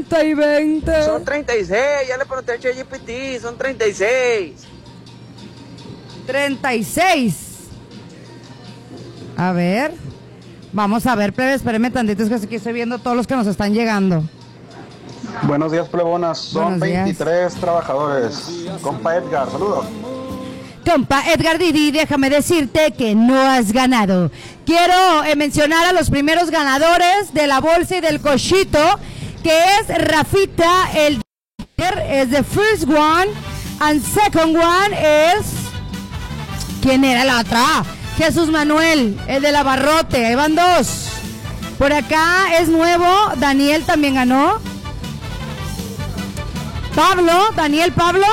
30 y 20. Son 36, ya le pregunté a ChatGPT, son 36. 36. A ver. Vamos a ver, plebe, espérenme tantito, es que aquí estoy viendo todos los que nos están llegando. Buenos días, plebonas. Son 23 trabajadores. Compa Edgar, saludos. Compa Edgar Didi, déjame decirte que no has ganado. Quiero mencionar a los primeros ganadores de la bolsa y del cochito, que es Rafita, el es the first one, and second one es... ¿Quién era la otra? Jesús Manuel, el del abarrote, ahí van dos. Por acá es nuevo, Daniel también ganó. Daniel Pablo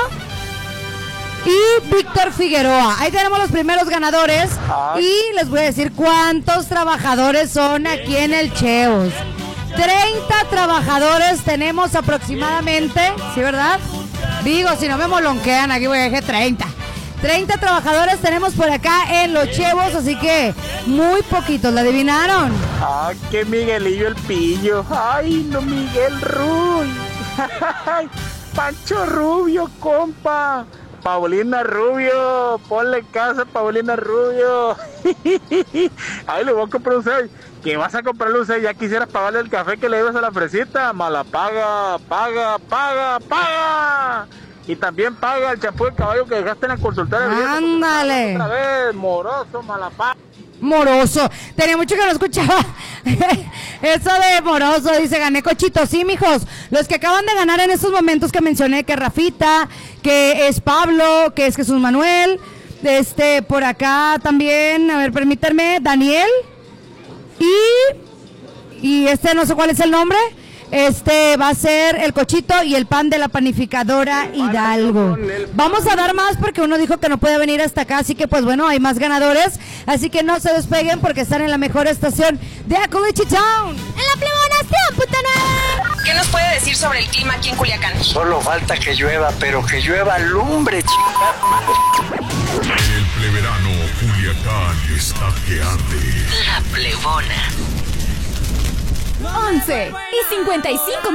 y Víctor Figueroa. Ahí tenemos los primeros ganadores. Y les voy a decir cuántos trabajadores son aquí en el Cheos. 30 trabajadores tenemos aproximadamente, ¿sí, verdad? Digo, si no me molonquean, aquí voy a dejar 30. 30 trabajadores tenemos por acá en los Chevos, así que muy poquitos, ¿la adivinaron? Ah, que Miguelillo el Pillo. Ay, no, Miguel Ruy. Pancho Rubio, compa. Paulina Rubio, ponle casa a Paulina Rubio. Ay, le voy a comprar un 6. ¿Qué vas a comprarle un 6? Ya quisieras pagarle el café que le debes a la fresita. Mala paga. Y también paga el champú de caballo que dejaste en la consultoria. Ándale. Otra vez, moroso, mala paga. Moroso. Tenía mucho que no escuchaba eso de moroso. Dice, gané cochito. Sí, mijos. Los que acaban de ganar en estos momentos que mencioné, que Rafita, que es Pablo, que es Jesús Manuel. Por acá también, a ver, permítanme, Daniel. Y no sé cuál es el nombre. Va a ser el cochito y el pan de la panificadora Hidalgo. Vamos a dar más porque uno dijo que no puede venir hasta acá, así que pues bueno, hay más ganadores, así que no se despeguen porque están en la mejor estación de Acolichi Town. ¡En la plebonación, puta nueva! ¿Qué nos puede decir sobre el clima aquí en Culiacán? Solo falta que llueva, pero que llueva lumbre, chica. El pleberano Culiacán está que arde. La plebona. 11:55